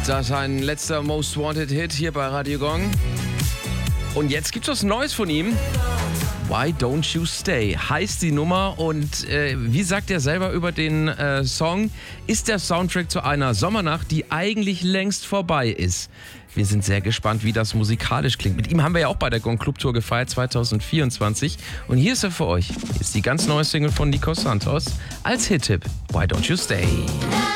Das ist ein letzter Most Wanted Hit hier bei Radio Gong. Und jetzt gibt's was Neues von ihm. Why Don't You Stay heißt die Nummer und wie sagt er selber über den Song, ist der Soundtrack zu einer Sommernacht, die eigentlich längst vorbei ist. Wir sind sehr gespannt, wie das musikalisch klingt. Mit ihm haben wir ja auch bei der Gong Club Tour gefeiert 2024 und hier ist er für euch. Hier ist die ganz neue Single von Nico Santos als Hit-Tipp. Why Don't You Stay?